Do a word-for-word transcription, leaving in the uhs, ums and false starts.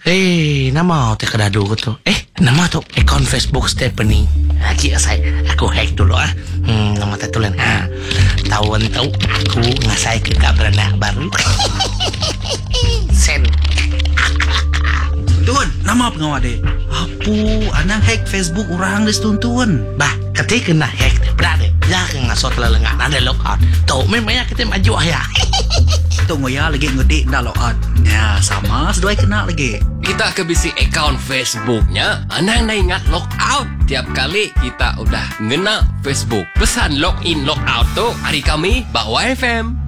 Hei, nama tu kedadu ko tu. Eh, nama tu account Facebook Stephanie. Lagi asai, aku hack dulu ah. Hmm, nama tu tulen. Ha, tawan tahu aku ngasai ke beranak baru. Sen. Tuan, nama apa ngawak deh? Apa? Anang hack Facebook orang des tuan tuan. Bah, ketika kena hack berada. Jangan ngasot lelengak ada lockout. Tahu memang ya kita maju ya. Tunggu ya lagi ngedik dah load. Ya, sama sesuai kena lagi. Kita ke bisi account Facebooknya. Anang na ingat logout. Tiap kali kita udah ngena Facebook. Pesan login logout tu hari kami Bawa F M.